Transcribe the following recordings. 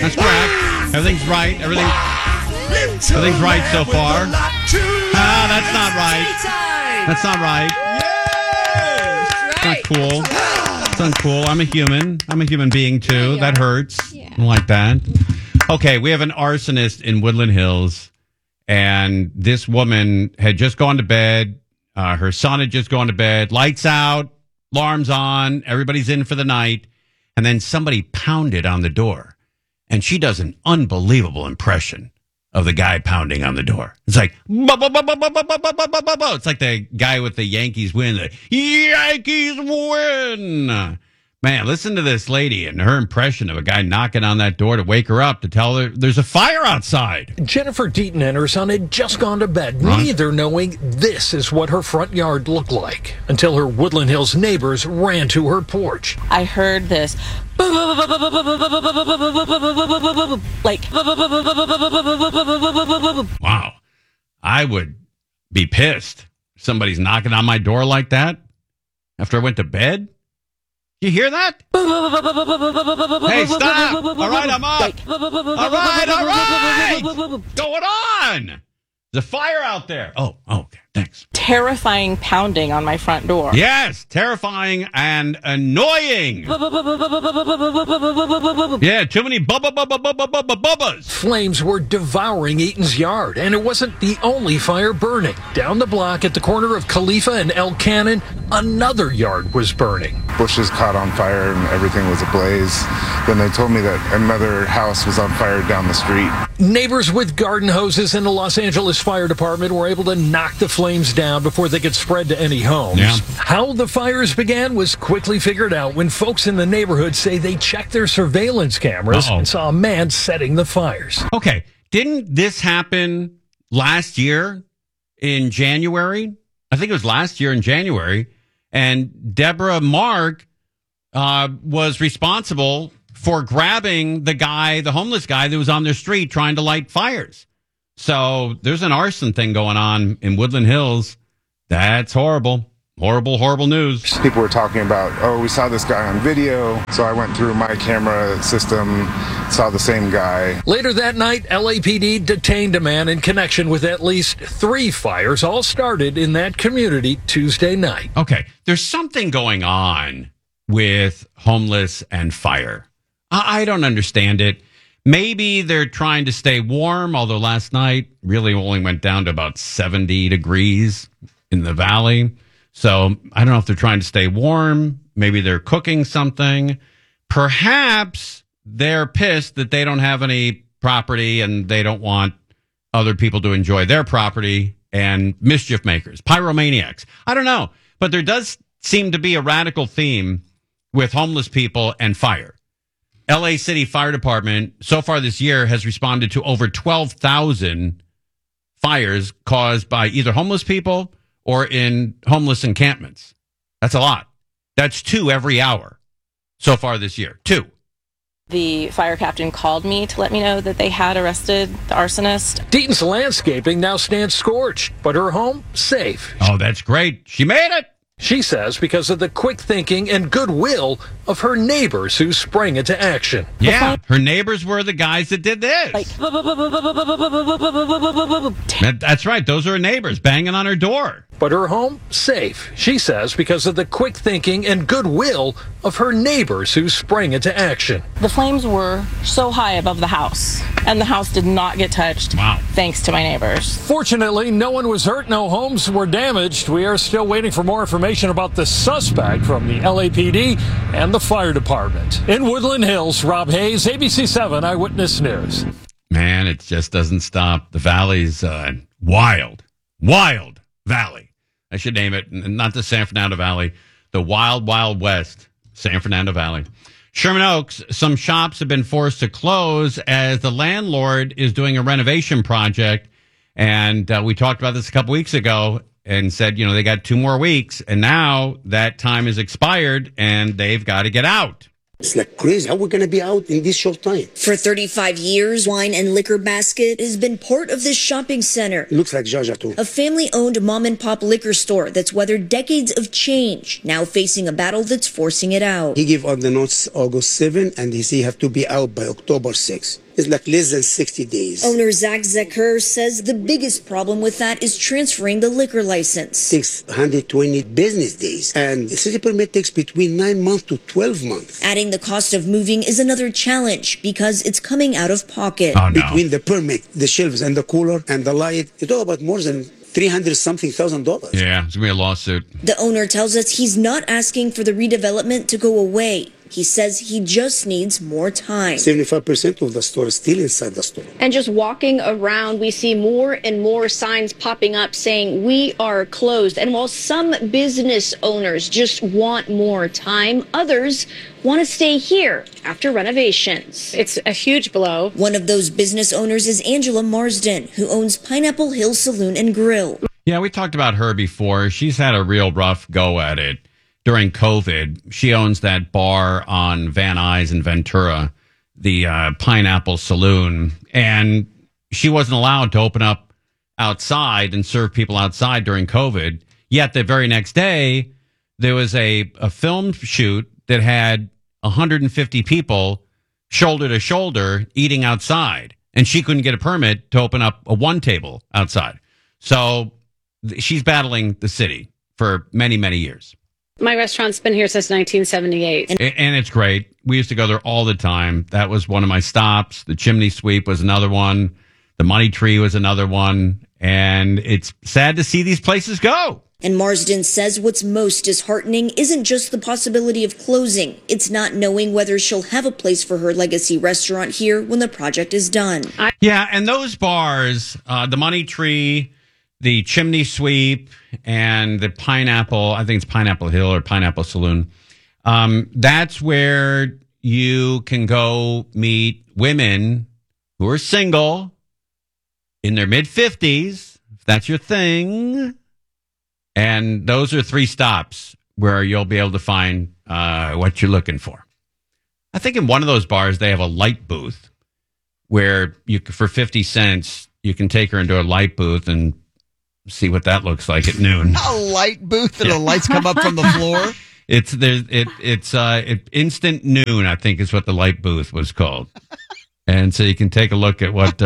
That's correct. Everything's right. Everything's right so far. Ah, that's not right. That's not right. It's not cool. It's uncool. I'm a human. I'm a human being, too. That hurts. I don't like that. Okay, we have an arsonist in Woodland Hills, and this woman had just gone to bed. Her son had just gone to bed. Lights out, alarms on, everybody's in for the night. And then somebody pounded on the door, and she does an unbelievable impression of the guy pounding on the door. It's like, it's like the guy with the Yankees win. The Yankees win. Man, listen to this lady and her impression of a guy knocking on that door to wake her up to tell her there's a fire outside. Jennifer Deaton and her son had just gone to bed, neither knowing this is what her front yard looked like, until her Woodland Hills neighbors ran to her porch. I heard this, like, wow. I would be pissed if somebody's knocking on my door like that after I went to bed. You hear that? Hey, stop. All right, I'm up. All right. What's going on? There's a fire out there. Oh, okay. Thanks. Terrifying pounding on my front door. Yes, terrifying and annoying. Yeah, too many bubbas. Flames were devouring Eaton's yard, and it wasn't the only fire burning. Down the block at the corner of Khalifa and El Cannon, another yard was burning. Bushes caught on fire and everything was ablaze. Then they told me that another house was on fire down the street. Neighbors with garden hoses in the Los Angeles Fire Department were able to knock the flames down before they could spread to any homes. Yeah. How the fires began was quickly figured out when folks in the neighborhood say they checked their surveillance cameras and saw a man setting the fires. Okay, didn't this happen last year in January? I think it was last year in January. And Deborah Mark was responsible for grabbing the homeless guy that was on their street trying to light fires. So there's an arson thing going on in Woodland Hills. That's horrible. Horrible news. People were talking about, we saw this guy on video. So I went through my camera system, saw the same guy. Later that night, LAPD detained a man in connection with at least 3 fires, all started in that community Tuesday night. Okay, there's something going on with homeless and fire. I don't understand it. Maybe they're trying to stay warm, although last night really only went down to about 70 degrees in the valley. So I don't know if they're trying to stay warm. Maybe they're cooking something. Perhaps they're pissed that they don't have any property and they don't want other people to enjoy their property, and mischief makers, pyromaniacs. I don't know. But there does seem to be a radical theme with homeless people and fire. LA City Fire Department so far this year has responded to over 12,000 fires caused by either homeless people or in homeless encampments. That's a lot. That's 2 every hour so far this year. 2. The fire captain called me to let me know that they had arrested the arsonist. Deaton's landscaping now stands scorched, but her home safe. Oh, that's great. She made it. She says because of the quick thinking and goodwill of her neighbors who sprang into action. Yeah, her neighbors were the guys that did this. Like, that's right. Those are her neighbors banging on her door. But her home safe, she says, because of the quick thinking and goodwill of her neighbors who sprang into action. the flames were so high above the house, and the house did not get touched. Wow. Thanks to my neighbors. Fortunately, no one was hurt, no homes were damaged. We are still waiting for more information about the suspect from the LAPD and the fire department. In Woodland Hills, Rob Hayes, ABC7 Eyewitness News. Man, it just doesn't stop. The valley's wild valley. I should name it, not the San Fernando Valley, the Wild Wild West, San Fernando Valley. Sherman Oaks, some shops have been forced to close as the landlord is doing a renovation project. And we talked about this a couple weeks ago and said, you know, they got 2 more weeks. And now that time is expired and they've got to get out. It's like crazy. How are we going to be out in this short time? For 35 years, Wine and Liquor Basket has been part of this shopping center. It looks like Jaja too. A family-owned mom-and-pop liquor store that's weathered decades of change, now facing a battle that's forcing it out. He gave out the notes August 7, and he said you have to be out by October 6. It's like less than 60 days. Owner Zach Zeker says the biggest problem with that is transferring the liquor license. It takes 120 business days, and the city permit takes between 9 months to 12 months. Adding the cost of moving is another challenge because it's coming out of pocket. Oh, no. Between the permit, the shelves, and the cooler, and the light, you talk about more than $300-something thousand. Yeah, it's going to be a lawsuit. The owner tells us he's not asking for the redevelopment to go away. He says he just needs more time. 75% of the store is still inside the store. And just walking around, we see more and more signs popping up saying we are closed. And while some business owners just want more time, others want to stay here after renovations. It's a huge blow. One of those business owners is Angela Marsden, who owns Pineapple Hill Saloon and Grill. Yeah, we talked about her before. She's had a real rough go at it during COVID. She owns that bar on Van Nuys in Ventura, the Pineapple Saloon, and she wasn't allowed to open up outside and serve people outside during COVID. Yet the very next day, there was a film shoot that had 150 people shoulder to shoulder eating outside, and she couldn't get a permit to open up a one table outside. So she's battling the city for many, many years. My restaurant's been here since 1978. And it's great. We used to go there all the time. That was one of my stops. The Chimney Sweep was another one. The Money Tree was another one. And it's sad to see these places go. And Marsden says what's most disheartening isn't just the possibility of closing. It's not knowing whether she'll have a place for her legacy restaurant here when the project is done. Yeah, and those bars, the Money Tree, the Chimney Sweep, and the Pineapple, I think it's Pineapple Hill or Pineapple Saloon, that's where you can go meet women who are single in their mid-50s, if that's your thing. And those are 3 stops where you'll be able to find what you're looking for. I think in one of those bars, they have a light booth where you, for 50 cents, you can take her into a light booth and see what that looks like at noon. A light booth and the lights come up from the floor. It's instant noon, I think is what the light booth was called. And so you can take a look at what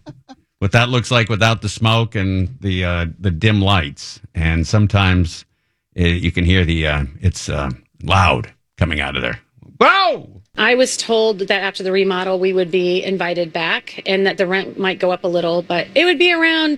that looks like without the smoke and the dim lights. And sometimes you can hear it's loud coming out of there. Whoa! I was told that after the remodel, we would be invited back and that the rent might go up a little, but it would be around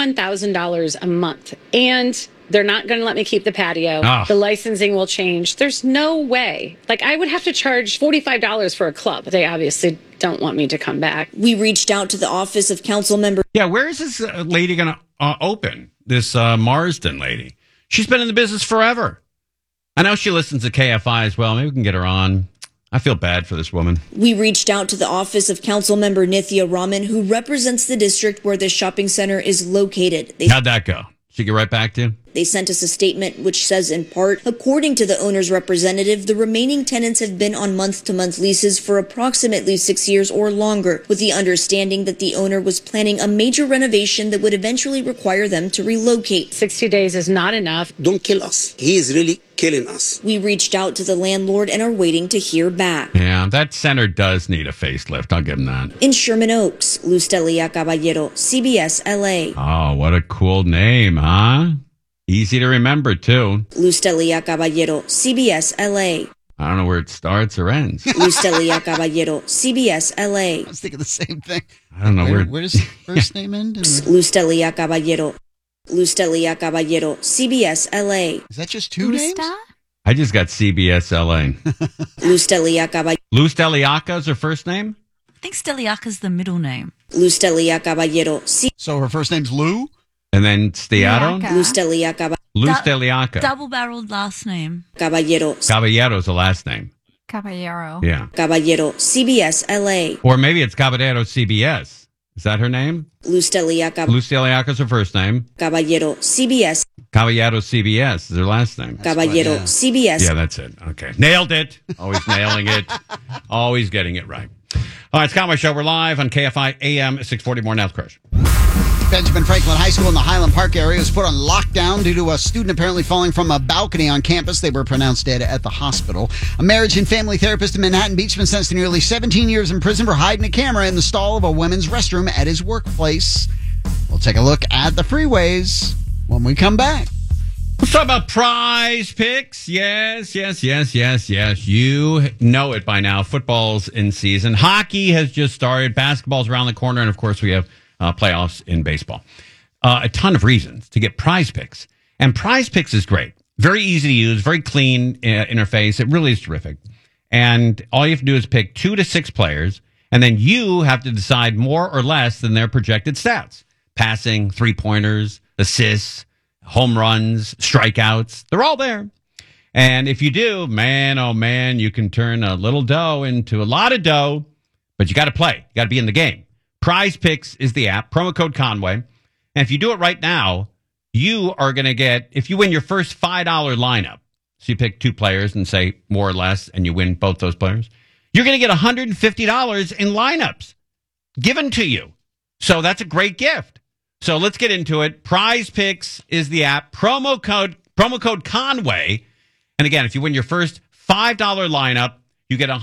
$21,000 a month. And they're not going to let me keep the patio. Oh. The licensing will change. There's no way. Like, I would have to charge $45 for a club. They obviously don't want me to come back. We reached out to the office of council member. Yeah, where is this lady going to open? This Marsden lady. She's been in the business forever. I know she listens to KFI as well. Maybe we can get her on. I feel bad for this woman. We reached out to the office of council member Nithya Raman, who represents the district where the shopping center is located. How'd that go? She get right back to you? They sent us a statement which says, in part, according to the owner's representative, the remaining tenants have been on month-to-month leases for approximately 6 years or longer, with the understanding that the owner was planning a major renovation that would eventually require them to relocate. 60 days is not enough. Don't kill us. He is really killing us. We reached out to the landlord and are waiting to hear back. Yeah, that center does need a facelift. I'll give him that. In Sherman Oaks, Luz Delia Caballero, CBS LA. Oh, what a cool name, huh? Easy to remember, too. Luz Delia Caballero, CBS LA. I don't know where it starts or ends. Luz Delia Caballero, CBS LA. I was thinking the same thing. I don't know where does the first name end? Luz Delia Caballero. Luz Delia Caballero, CBS LA. Is that just 2 names? I just got CBS LA. Luz Delia Caballero. Luz Deliaca is her first name? I think Steliaka's the middle name. Luz Delia Caballero. So her first name's Lou? And then Stiato? Luz Delia Luz Deliaca. Double-barreled last name. Caballero. Caballero's the last name. Caballero. Yeah. Caballero, CBS LA. Or maybe it's Caballero CBS. Is that her name? Luz Delia Luz Deliaca's her first name. Caballero, CBS. Caballero CBS is their last name. Caballero CBS. Yeah, that's it. Okay. Nailed it. Always nailing it. Always getting it right. All right, it's Conway Show. We're live on KFI AM 640. More now, Crush. Benjamin Franklin High School in the Highland Park area was put on lockdown due to a student apparently falling from a balcony on campus. They were pronounced dead at the hospital. A marriage and family therapist in Manhattan Beach been sentenced to nearly 17 years in prison for hiding a camera in the stall of a women's restroom at his workplace. We'll take a look at the freeways when we come back. Let's talk about Prize Picks. Yes. You know it by now. Football's in season. Hockey has just started. Basketball's around the corner. And, of course, we have playoffs in baseball. A ton of reasons to get Prize Picks. And Prize Picks is great. Very easy to use. Very clean interface. It really is terrific. And all you have to do is pick 2 to 6 players. And then you have to decide more or less than their projected stats. Passing, three-pointers, assists, home runs, strikeouts. They're all there. And if you do, man, oh man, you can turn a little dough into a lot of dough. But you got to play. You got to be in the game. Prize Picks is the app, promo code Conway. And if you do it right now, you are going to get, if you win your first $5 lineup, so you pick 2 players and say more or less, and you win both those players, you're going to get $150 in lineups given to you. So that's a great gift. So let's get into it. Prize Picks is the app, promo code Conway. And again, if you win your first $5 lineup, you get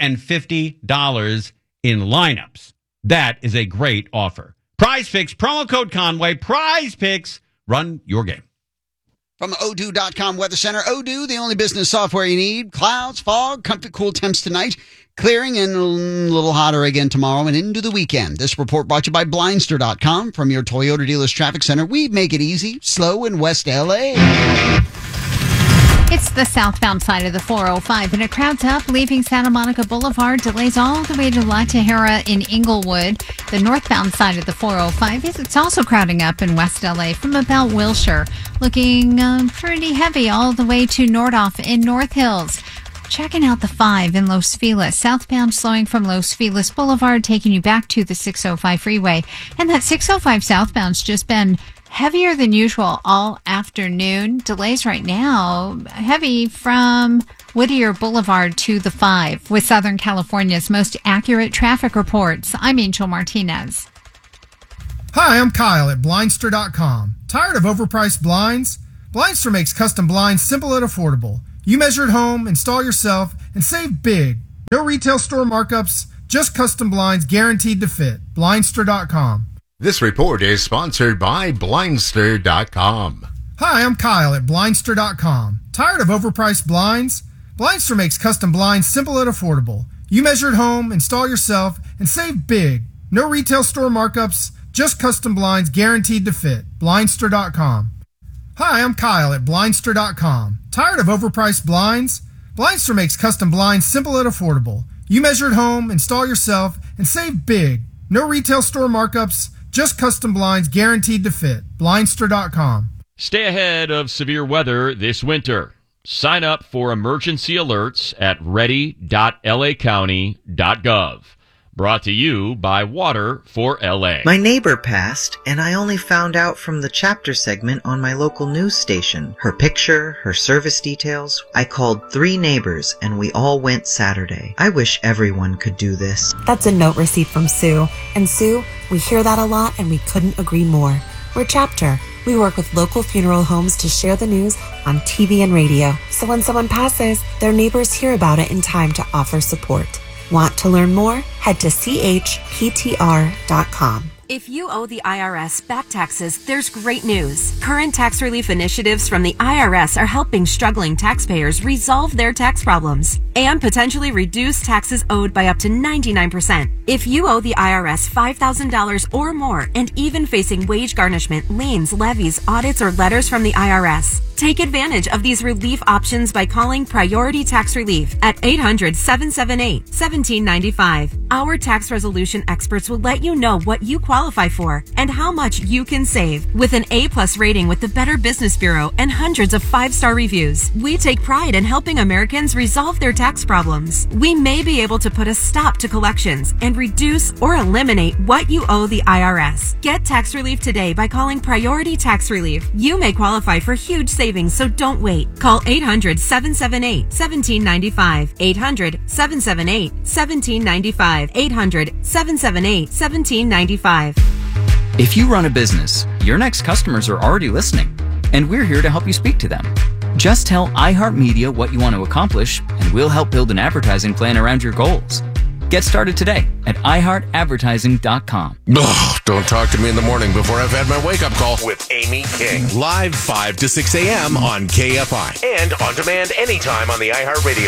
$150 in lineups. That is a great offer. Prize Picks, promo code Conway. Prize Picks, run your game. From Odoo.com Weather Center. Odoo, the only business software you need. Clouds, fog, comfy, cool temps tonight. Clearing and a little hotter again tomorrow and into the weekend. This report brought to you by Blindster.com. From your Toyota dealer's traffic center, we make it easy, slow in West L.A. It's the southbound side of the 405, and it crowds up, leaving Santa Monica Boulevard. Delays all the way to La Tejera in Inglewood. The northbound side of the 405 it's also crowding up in West LA from about Wilshire. Looking pretty heavy all the way to Nordhoff in North Hills. Checking out the 5 in Los Feliz. Southbound slowing from Los Feliz Boulevard, taking you back to the 605 freeway. And that 605 southbound's just been heavier than usual all afternoon. Delays right now, heavy from Whittier Boulevard to the 5 with Southern California's most accurate traffic reports. I'm Angel Martinez. Hi, I'm Kyle at Blindster.com. Tired of overpriced blinds? Blindster makes custom blinds simple and affordable. You measure at home, install yourself, and save big. No retail store markups, just custom blinds guaranteed to fit. Blindster.com. This report is sponsored by Blindster.com. Hi, I'm Kyle at Blindster.com. Tired of overpriced blinds? Blindster makes custom blinds simple and affordable. You measure at home, install yourself, and save big. No retail store markups, just custom blinds guaranteed to fit. Blindster.com. Hi, I'm Kyle at Blindster.com. Tired of overpriced blinds? Blindster makes custom blinds simple and affordable. You measure at home, install yourself, and save big. No retail store markups, just custom blinds guaranteed to fit. Blindster.com. Stay ahead of severe weather this winter. Sign up for emergency alerts at ready.lacounty.gov. Brought to you by Water for LA. My neighbor passed, and I only found out from the chapter segment on my local news station. Her picture, her service details. I called 3 neighbors, and we all went Saturday. I wish everyone could do this. That's a note receipt from Sue. And Sue, we hear that a lot, and we couldn't agree more. We're Chapter. We work with local funeral homes to share the news on TV and radio. So when someone passes, their neighbors hear about it in time to offer support. Want to learn more? Head to chptr.com. If you owe the IRS back taxes, there's great news. Current tax relief initiatives from the IRS are helping struggling taxpayers resolve their tax problems and potentially reduce taxes owed by up to 99%. If you owe the IRS $5,000 or more and even facing wage garnishment, liens, levies, audits, or letters from the IRS, take advantage of these relief options by calling Priority Tax Relief at 800-778-1795. Our tax resolution experts will let you know what you qualify for and how much you can save. With an A+ rating with the Better Business Bureau and hundreds of 5-star reviews, we take pride in helping Americans resolve their tax tax problems. We may be able to put a stop to collections and reduce or eliminate what you owe the IRS. Get tax relief today by calling Priority Tax Relief. You may qualify for huge savings, so don't wait. Call 800-778-1795. 800-778-1795. 800-778-1795. If you run a business, your next customers are already listening, and we're here to help you speak to them. Just tell iHeartMedia what you want to accomplish, and we'll help build an advertising plan around your goals. Get started today at iHeartAdvertising.com. Ugh, don't talk to me in the morning before I've had my wake-up call. With Amy King. Live 5 to 6 a.m. on KFI. And on demand anytime on the iHeartRadio